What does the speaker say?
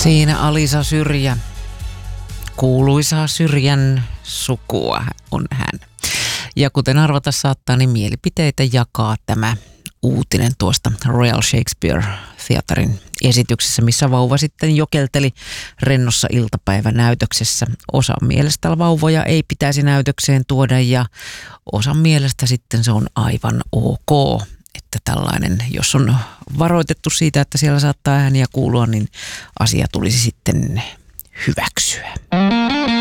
Siinä Alisa Syrjä, kuuluisaa Syrjän sukua on hän. Ja kuten arvata saattaa, niin mielipiteitä jakaa tämä uutinen tuosta Royal Shakespeare Theatrein esityksessä, missä vauva sitten jokelteli rennossa iltapäivänäytöksessä. Osan mielestä vauvoja ei pitäisi näytökseen tuoda ja osan mielestä sitten se on aivan ok, että tällainen, jos on varoitettu siitä, että siellä saattaa ääniä kuulua, niin asia tulisi sitten hyväksyä.